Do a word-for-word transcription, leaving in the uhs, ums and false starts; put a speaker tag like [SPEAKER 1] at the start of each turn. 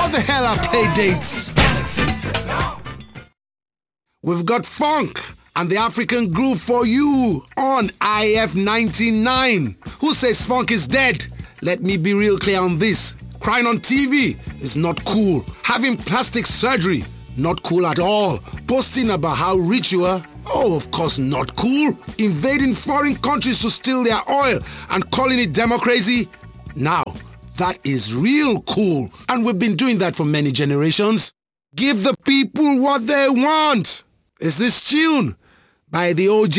[SPEAKER 1] How the hell are play dates? We've got funk and the African groove for you on I F ninety-nine. Who says funk is dead? Let me be real clear on this. Crying on T V is not cool. Having plastic surgery, not cool at all. Posting about how rich you are, oh, of course not cool. Invading foreign countries to steal their oil and calling it democracy, now that is real cool. And we've been doing that for many generations. Give the people what they want. Is this tune by the O J